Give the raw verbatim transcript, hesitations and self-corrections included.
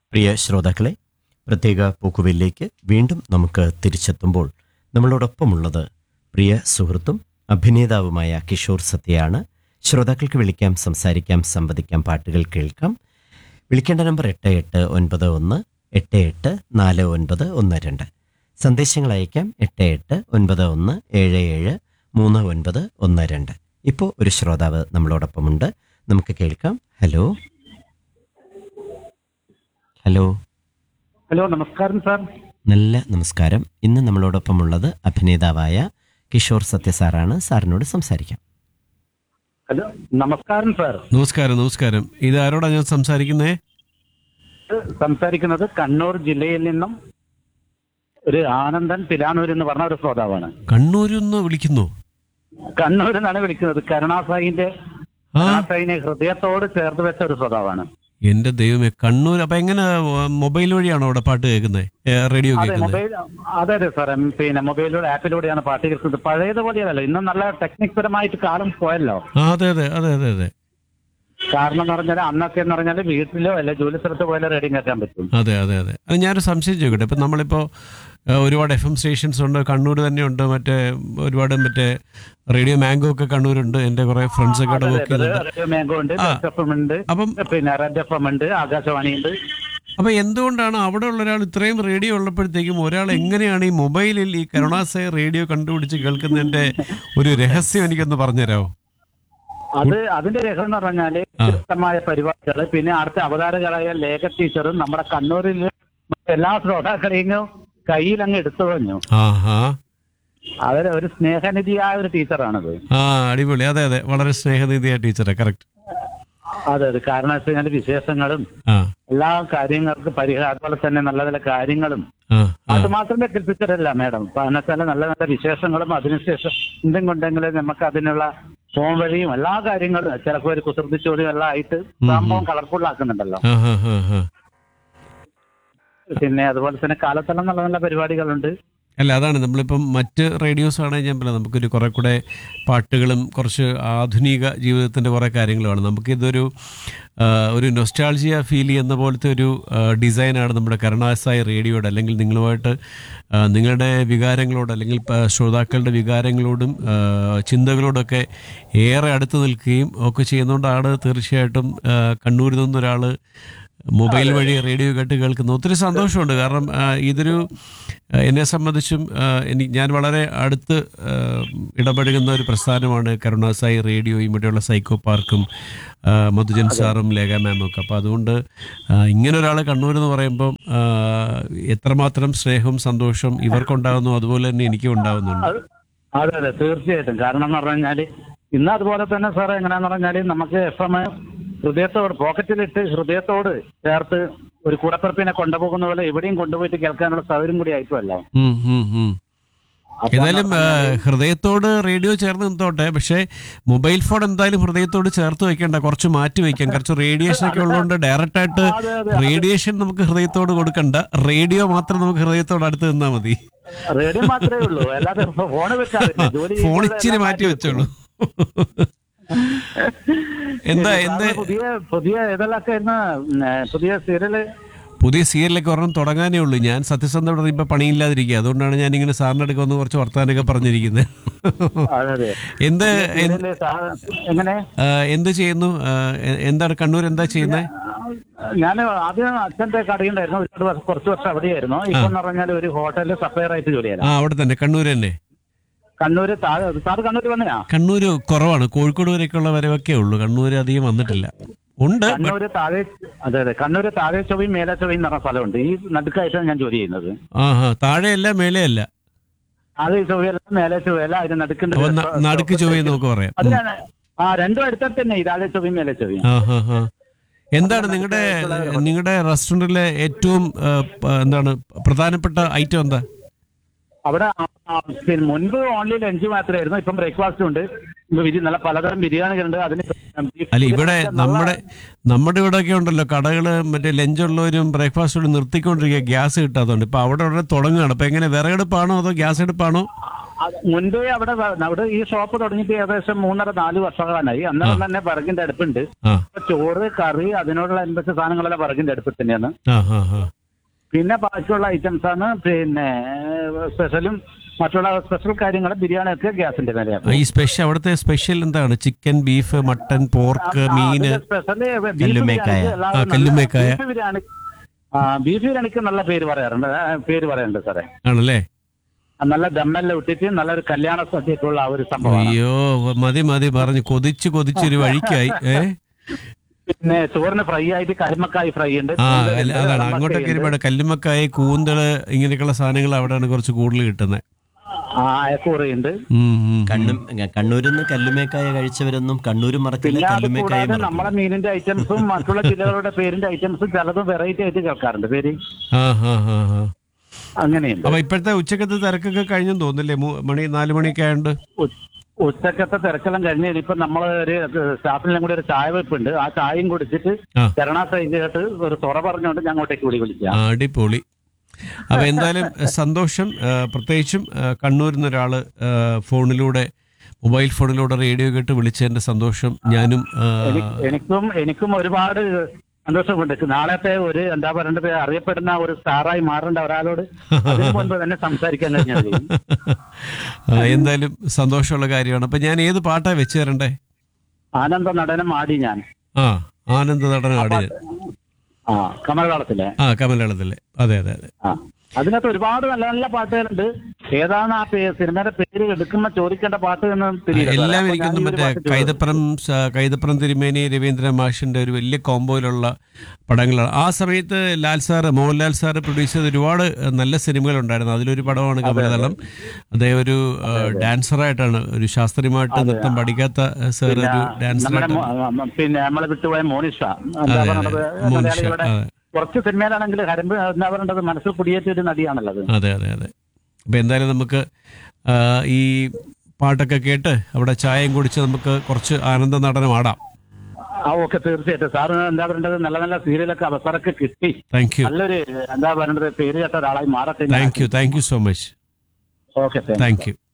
പ്രിയ ശ്രോതാക്കളെ, പ്രത്യേക പൂക്കുവയിലേക്ക് വീണ്ടും നമുക്ക് തിരിച്ചെത്തുമ്പോൾ നമ്മളോടൊപ്പമുള്ളത് പ്രിയ സുഹൃത്തും അഭിനേതാവുമായ കിഷോർ സത്യയാണ്. ശ്രോതാക്കൾക്ക് വിളിക്കാം, സംസാരിക്കാം, സംവദിക്കാം, പാട്ടുകൾ കേൾക്കാം. വിളിക്കേണ്ട നമ്പർ എട്ട് എട്ട് ഒൻപത് ഒന്ന് എട്ട് എട്ട് നാല് ഒൻപത് ഒന്ന് രണ്ട്. സന്ദേശങ്ങൾ അയക്കാം എട്ട് എട്ട് ഒൻപത് ഒന്ന് ഏഴ് ഏഴ് മൂന്ന് ഒൻപത് ഒന്ന് രണ്ട്. ഇപ്പോൾ ഒരു ശ്രോതാവ് നമ്മളോടൊപ്പമുണ്ട്, നമുക്ക് കേൾക്കാം. ഹലോ ഹലോ ഹലോ, നമസ്കാരം സാർ. നല്ല നമസ്കാരം. ഇന്ന് നമ്മളോടൊപ്പമുള്ളത് അഭിനേതാവായ കിഷോർ സത്യ സാറാണ്. സാറിനോട് സംസാരിക്കാം. ഹലോ, നമസ്കാരം സാർ. നമസ്കാരം നമസ്കാരം ഇത് ആരോടാ ഞാൻ സംസാരിക്കുന്നേ? സംസാരിക്കുന്നത് കണ്ണൂർ ജില്ലയിൽ നിന്നും ഒരു ആനന്ദൻ പിലാനൂർ എന്ന് പറഞ്ഞ ഒരു ശ്രോതാവാണ്. കണ്ണൂരിൽ നിന്ന് വിളിക്കുന്നു? കണ്ണൂരിൽ നിന്നാണ് വിളിക്കുന്നത്. കരുണാസായിന്റെ കരുണാസായിനെ ഹൃദയത്തോട് ചേർത്ത് വെച്ച ഒരു ശ്രോതാവാണ്. എന്റെ ദൈവമേ, കണ്ണൂർ. അപ്പൊ എങ്ങനെ മൊബൈൽ വഴിയാണോ അവിടെ പാട്ട് കേൾക്കുന്നത്, റേഡിയോ അതെ, കേൾക്കുന്നത്? മൊബൈൽ അതെ അതെ സാർ. പിന്നെ മൊബൈലിലൂടെ ആപ്പിലൂടെയാണ് പാട്ട് കേൾക്കുന്നത്. പഴയതുപോലെയല്ലോ, ഇന്നും നല്ല ടെക്നിക് പരമായിട്ട് കാലം പോയല്ലോ. ആ അതെ അതെ അതെ അതെ അതെ കാരണം എന്ന് പറഞ്ഞാൽ അന്നൊക്കെ എന്ന് പറഞ്ഞാൽ വീട്ടിലോ അല്ലെ ജോലി സ്ഥലത്ത് പോയാലോ റേഡിയോ കേൾക്കാൻ പറ്റും. അതെ അതെ അതെ അത് ഞാനൊരു സംശയം ചോദിക്കട്ടെ. ഇപ്പം നമ്മളിപ്പോൾ ഒരുപാട് എഫ് എം സ്റ്റേഷൻസ് ഉണ്ട്, കണ്ണൂർ തന്നെയുണ്ട്, മറ്റേ ഒരുപാട് മറ്റേ റേഡിയോ മാംഗോ ഒക്കെ കണ്ണൂരുണ്ട്. എൻ്റെ കുറെ ഫ്രണ്ട്സ് ഒക്കെ അവിടെ വർക്ക് ചെയ്യുന്നുണ്ട്. റേഡിയോ മാംഗോ ഉണ്ട്, എഫ് എം ഉണ്ട്, അപ്പം പിന്നെ റെഡ് എഫ് എം ഉണ്ട്, ആകാശവാണി ഉണ്ട്. അപ്പൊ എന്തുകൊണ്ടാണ് അവിടെ ഉള്ള ഒരാൾ ഇത്രയും റേഡിയോ ഉള്ളപ്പോഴത്തേക്കും ഒരാൾ എങ്ങനെയാണ് ഈ മൊബൈലിൽ ഈ കരുണാസായ റേഡിയോ കണ്ടുപിടിച്ച് കേൾക്കുന്നതിന്റെ ഒരു രഹസ്യം എനിക്കൊന്ന് പറഞ്ഞുതരാമോ? അത് അതിന്റെ രഹസ്യം എന്ന് പറഞ്ഞാല് വ്യത്യസ്തമായ പരിപാടികള്, പിന്നെ അടുത്ത അവതാരകരായ ലേഖ ടീച്ചറും നമ്മുടെ കണ്ണൂരിൽ എല്ലാ ശ്രോതാക്കളെയും കയ്യിൽ അങ്ങ് എടുത്തു കഴിഞ്ഞു. അവര് ഒരു സ്നേഹനിധിയായ ഒരു ടീച്ചറാണത്. ആ അടിപൊളി. അതെ അതെ വളരെ സ്നേഹനിധിയായ ടീച്ചറെ. കറക്റ്റ്. അതെ അതെ. കാരണം വെച്ച് കഴിഞ്ഞാൽ വിശേഷങ്ങളും എല്ലാ കാര്യങ്ങൾക്ക് പരിഹാരം, അതുപോലെ തന്നെ നല്ല നല്ല കാര്യങ്ങളും അത് മാത്രമേ കൽപ്പിച്ചിട്ടല്ല മാഡം. എന്നുവെച്ചാൽ നല്ല നല്ല വിശേഷങ്ങളും അതിനുശേഷം എന്തും കൊണ്ടെങ്കിൽ നമുക്ക് അതിനുള്ള ഫോൺ വഴിയും എല്ലാ കാര്യങ്ങളും ചിലപ്പോൾ ഒരു കുസൃതിച്ചോടിയും എല്ലാം ആയിട്ട് സംഭവം കളർഫുൾ ആക്കുന്നുണ്ടല്ലോ. പിന്നെ അതുപോലെ തന്നെ കാലത്തെല്ലാം നല്ല നല്ല പരിപാടികളുണ്ട്. അല്ല, അതാണ് നമ്മളിപ്പം മറ്റ് റേഡിയോസ് ആണെങ്കിൽ ഞാൻ പറയാം, നമുക്കൊരു കുറെ കൂടെ പാട്ടുകളും കുറച്ച് ആധുനിക ജീവിതത്തിൻ്റെ കുറേ കാര്യങ്ങളുമാണ്. നമുക്കിതൊരു ഒരു നൊസ്റ്റാൾജിയ ഫീൽ ചെയ്യുന്ന പോലത്തെ ഒരു ഡിസൈനാണ് നമ്മുടെ കരുണാസായി റേഡിയോയുടെ. അല്ലെങ്കിൽ നിങ്ങളുമായിട്ട് നിങ്ങളുടെ വികാരങ്ങളോട് അല്ലെങ്കിൽ ശ്രോതാക്കളുടെ വികാരങ്ങളോടും ചിന്തകളോടൊക്കെ ഏറെ അടുത്ത് നിൽക്കുകയും ഒക്കെ ചെയ്യുന്നതുകൊണ്ടാണ് തീർച്ചയായിട്ടും കണ്ണൂരിൽ നിന്നൊരാൾ മൊബൈൽ വഴി റേഡിയോ കേട്ട് കേൾക്കുന്നു. ഒത്തിരി സന്തോഷമുണ്ട്. കാരണം ഇതൊരു എന്നെ സംബന്ധിച്ചും എനിക്ക് ഞാൻ വളരെ അടുത്ത് ഇടപഴകുന്ന ഒരു പ്രസ്ഥാനമാണ് കരുണാസായി റേഡിയോയും ഇവിടെയുള്ള സൈക്കോ പാർക്കും മധുജൻ സാറും ലേഖ മാമും ഒക്കെ. അപ്പോൾ അതുകൊണ്ട് ഇങ്ങനെ ഒരാൾ കണ്ണൂരെന്ന് പറയുമ്പം എത്രമാത്രം സ്നേഹവും സന്തോഷവും ഇവർക്കുണ്ടാകുന്നു അതുപോലെ തന്നെ എനിക്കും ഉണ്ടാകുന്നുണ്ട്. അതെ അതെ തീർച്ചയായിട്ടും. കാരണം എന്ന് പറഞ്ഞാൽ ഇന്ന് അതുപോലെ തന്നെ സാർ എങ്ങനെയാന്ന് പറഞ്ഞാൽ നമുക്ക് എഫ് എം ഹൃദയത്തോട് പോക്കറ്റിലിട്ട് ഹൃദയത്തോട് ചേർത്ത് ഒരു കൂടപ്പിറപ്പിനെ കൊണ്ടുപോകുന്ന പോലെ എവിടെയും കൊണ്ടുപോയിട്ട് കേൾക്കാനുള്ള സൗകര്യം കൂടി ആയിട്ടുമല്ലോ. ഏതായാലും ഹൃദയത്തോട് റേഡിയോ ചേർന്ന് നിന്നോട്ടെ, പക്ഷേ മൊബൈൽ ഫോൺ എന്തായാലും ഹൃദയത്തോട് ചേർത്ത് വെക്കേണ്ട, കുറച്ച് മാറ്റി വെക്കാം. കുറച്ച് റേഡിയേഷൻ ഒക്കെ ഉള്ളതുകൊണ്ട് ഡയറക്റ്റ് ആയിട്ട് റേഡിയേഷൻ നമുക്ക് ഹൃദയത്തോട് കൊടുക്കണ്ട, റേഡിയോ മാത്രം നമുക്ക് ഹൃദയത്തോട് അടുത്ത് നിന്നാൽ മതി. റേഡിയോ മാത്രമേ ഉള്ളൂ, അല്ലാതെ ഫോൺ ഇച്ചിരി മാറ്റി വെച്ചോളൂ. എന്താ എന്താ പുതിയ പുതിയ ഏതെല്ലാം പുതിയ സീരിയല് പുതിയ സീരിയലൊക്കെ ഒരെണ്ണം തുടങ്ങാനേ ഉള്ളൂ. ഞാൻ സത്യസന്ധത ഇപ്പൊ പണിയില്ലാതിരിക്കുക, അതുകൊണ്ടാണ് ഞാൻ ഇങ്ങനെ സാറിന് അടുക്കൊന്ന് കുറച്ച് വർത്താനൊക്കെ പറഞ്ഞിരിക്കുന്നത്. എന്ത് എന്ത് ചെയ്യുന്നു? എന്താണ് കണ്ണൂർ എന്താ ചെയ്യുന്നത്? ഞാൻ ആദ്യം അച്ഛന്റെ കടയുണ്ടായിരുന്നു, ഒരുപാട് കുറച്ച് വർഷം അവിടെയായിരുന്നു. ഇപ്പൊ എന്ന് പറഞ്ഞാൽ ഒരു ഹോട്ടലിൽ സപ്ലയർ ആയിട്ട് ജോലിയാണ്. ആ അവിടെ തന്നെ കണ്ണൂർ തന്നെ. കണ്ണൂര് സാറ് കണ്ണൂര് വന്നയാ? കണ്ണൂര് കുറവാണ്, കോഴിക്കോട് വരെയൊക്കെയുള്ള വരവൊക്കെ ഉള്ളൂ. കണ്ണൂര് അധികം വന്നിട്ടില്ല. ഉണ്ട് കണ്ണൂര് താഴെ. അതെ അതെ, കണ്ണൂര് താഴെ ചൊവ്വയും മേലെ ചൊവ്വയും എന്ന് പറഞ്ഞ സ്ഥലമുണ്ട്. ഈ നടുക്കായിട്ടാണ് ഞാൻ ജോലി ചെയ്യുന്നത്. ആഹാ, താഴെയല്ല മേലെയല്ല? താഴെ ചൊവ്വയല്ല മേലെ ചൊവ്വയല്ല, അതിന് നടുക്കുണ്ട്. നടുക്ക് ചൊവ്വയെന്ന് നമുക്ക് പറയാം. അതിനാണ് ആ രണ്ടും അടുത്തടുത്ത് തന്നെ, താഴെ ചൊവ്വയും മേലെ ചൊവ്വയും. എന്താണ് നിങ്ങളുടെ നിങ്ങളുടെ റെസ്റ്റോറന്റിലെ ഏറ്റവും എന്താണ് പ്രധാനപ്പെട്ട ഐറ്റം എന്താ? അവിടെ മുൻപ് ഓൺലി ലഞ്ച് മാത്രമായിരുന്നു, ഇപ്പം ബ്രേക്ക്ഫാസ്റ്റ് ഉണ്ട്, നല്ല പലതരം ബിരിയാണികളുണ്ട്. അതിന് അല്ല ഇവിടെ നമ്മുടെ നമ്മുടെ ഇവിടെ ഒക്കെ ഉണ്ടല്ലോ കടകള്, മറ്റേ ലഞ്ച് ഉള്ളവരും ബ്രേക്ക്ഫാസ്റ്റ് നിർത്തിക്കൊണ്ടിരിക്കുക ഗ്യാസ് കിട്ടാത്തതുകൊണ്ട്. ഇപ്പൊ അവിടെ ഉടനെ തുടങ്ങുകയാണ്. അപ്പൊ എങ്ങനെ വിറകെടുപ്പാണോ അതോ ഗ്യാസ് എടുപ്പാണോ? അത് മുൻപേ അവിടെ വ- അവിടെ ഈ ഷോപ്പ് തുടങ്ങിയിട്ട് ഏകദേശം മൂന്നര നാല് വർഷങ്ങളായി. അന്നേരം തന്നെ വിറകിന്റെ അടുപ്പുണ്ട്. ആ അപ്പൊ ചോറ് കറി അതിനോടുള്ള എന്തൊക്കെ സാധനങ്ങളെല്ലാം വിറകിന്റെ അടുപ്പിൽ തന്നെയാണ്. ആ ആ ആ പിന്നെ ബാക്കിയുള്ള ഐറ്റംസ് ആണ് പിന്നെ സ്പെഷ്യലും മറ്റുള്ള സ്പെഷ്യൽ കാര്യങ്ങൾ ബിരിയാണിയൊക്കെ ഗ്യാസിന്റെ മേലെയാണ്. ഈ സ്പെഷ്യൽ അവിടുത്തെ സ്പെഷ്യൽ എന്താണ്? ചിക്കൻ, ബീഫ്, മട്ടൻ, പോർക്ക്, മീന്, സ്പെഷ്യല് കല്ലുമ്മേക്കായ. ആ, കല്ലുമ്മേക്കായ. ബീഫ് ബിരിയാണി ആ ബീഫ് ബിരിയാണിക്ക് നല്ല പേര് പറയാറുണ്ട്. ആ, പേര് പറയാറുണ്ട് സാറേ. ആണല്ലേ? നല്ല ദമ്മെല്ലാം ഇട്ടിട്ട് നല്ലൊരു കല്യാണ സദ്യക്കുള്ള ആ ഒരു സംഭവമാണ്. അയ്യോ മതി മതി പറഞ്ഞു കൊതിച്ച് കൊതിച്ചൊരു വഴിക്കായി. ഏ പിന്നെ ചോറിന് ഫ്രൈ ആയിട്ട് കരിമക്കായി ഫ്രൈ ഉണ്ട്. ആ അല്ല, അതാണ് അങ്ങോട്ടൊക്കെ ഒരുപാട് കല്ലുമ്മക്കായ, കൂന്തള് ഇങ്ങനെയൊക്കെയുള്ള സാധനങ്ങൾ അവിടെയാണ് കുറച്ച് കൂടുതൽ കിട്ടുന്നത്. ആ അയക്കൂറയുണ്ട്. കണ്ണും കണ്ണൂരിൽ നിന്ന് കല്ലുമേക്കായ കഴിച്ചവരൊന്നും കണ്ണൂരും മറക്കില്ല, പിന്നെ അത് കല്ലുമേക്കായ കൂടാതെ നമ്മളെ മീനിന്റെ ഐറ്റംസും മറ്റുള്ള ജില്ലകളുടെ പേരിന്റെ ഐറ്റംസും ചിലതും വെറൈറ്റി ആയിട്ട് കേൾക്കാറുണ്ട് പേര്. ആ ഹാ ഹാ ഹാ അങ്ങനെയുണ്ട്. അപ്പൊ ഇപ്പോഴത്തെ ഉച്ചക്കത്തെ തിരക്കൊക്കെ കഴിഞ്ഞെന്ന് തോന്നുന്നില്ലേ? മൂ- മണി നാല് മണിയൊക്കെ ആയതുകൊണ്ട്. ഉ- ഉച്ചക്കത്തെ തിരക്കെല്ലാം കഴിഞ്ഞ് ഇനിയിപ്പോ നമ്മള് ഒരു സ്റ്റാഫിനെല്ലാം കൂടി ഒരു ചായ വെപ്പുണ്ട്. ആ ചായയും കുടിച്ചിട്ട് ആ. കരുണാ സൈജായിട്ട് ഒരു തുറ പറഞ്ഞുകൊണ്ട് ഞാൻ അങ്ങോട്ടേക്ക് കൂടി വിളിക്കാം. ആ, അടിപൊളി. അപ്പൊ എന്തായാലും സന്തോഷം. ആ, പ്രത്യേകിച്ചും ആ, കണ്ണൂരിൽ നിന്ന് ഒരാള് ആ, ഫോണിലൂടെ മൊബൈൽ ഫോണിലൂടെ റേഡിയോ കേട്ട് വിളിച്ചതിന്റെ സന്തോഷം ഞാനും ആ, എനിക്ക് എനിക്കും എനിക്കും ഒരുപാട് സന്തോഷമുണ്ട്. നാളത്തെ ഒരു എന്താ പറയേണ്ടത് അറിയപ്പെടുന്ന ഒരു സ്റ്റാറായി മാറേണ്ട ഒരാളോട് അതിനു മുൻപ് തന്നെ സംസാരിക്കാൻ കഴിഞ്ഞത്. ആ, എന്തായാലും സന്തോഷമുള്ള കാര്യമാണ്. അപ്പൊ ഞാൻ ഏത് പാട്ടാ വെച്ച് തരണ്ടേ? ആനന്ദ നടനം ആടി ഞാൻ. ആ ആനന്ദ നടനം ആടി. ആ കമലതാളത്തിലെ. ആ കമലയാളത്തിലെ. അതെ അതെ അതെ. ആ അതിനകത്ത് ഒരുപാട് നല്ല നല്ല പാട്ടുകളുണ്ട്. ഏതാണ് ആ പേ- സിനിമയുടെ പേര് എടുക്കുമ്പോ ചോദിക്കേണ്ട പാട്ട് എന്ന് തിരിയില്ല. എല്ലാം അപ്പൊ എനിക്കൊന്നും ഞാൻ ഈ ഒരു മറ്റേ പാട്ട് ചോദിച്ചു. കൈതപ്പുറം സ- കൈതപ്പുറം തിരുമേനി രവീന്ദ്ര മാഷിന്റെ ഒരു വലിയ കോമ്പോയിലുള്ള പടങ്ങളാണ്. ആ സമയത്ത് Lal sir Mohanlal sir produce ചെയ്ത ഒരുപാട് നല്ല സിനിമകൾ ഉണ്ടായിരുന്നു. അതിലൊരു പടമാണ് കമലതളം. അദ്ദേഹം ഒരു ഡാൻസറായിട്ടാണ്, ഒരു ശാസ്ത്രീയമായിട്ട് നൃത്തം പഠിക്കാത്ത സാർ ഒരു നമ്മുടെ ഡാൻസറായിട്ടാണ്. മോ- പിന്നെ നമ്മളെ വിട്ടുപോയ മോനിഷ എന്താ അതെ, പറയണത് അതെ. മോനിഷ, മലയാളികളുടെ അതെ. കുറച്ച് സിനിമയിലാണെങ്കിൽ ഹരമ്പ് എന്താ പറയേണ്ടത് മനസ്സിൽ കുടിയേറ്റ ഒരു നടിയാണല്ലോ അത്. അതെ അതെ അതെ. അപ്പം എന്തായാലും നമുക്ക് ആ, ഈ പാട്ടൊക്കെ കേട്ട് അവിടെ ചായയും കുടിച്ച് നമുക്ക് കുറച്ച് ആനന്ദ നടനം ആടാം. ആ ഓക്കെ തീർച്ചയായിട്ടും. സാറ് എന്താ പറയേണ്ടത് നല്ല നല്ല സീരിയലൊക്കെ അവസരമൊക്കെ കിട്ടി താങ്ക് യു നല്ലൊരു എന്താ പറയേണ്ടത് പേര് കേട്ട ഒരാളായി മാറട്ടെ. Thank you thank you so much. Okay thank you.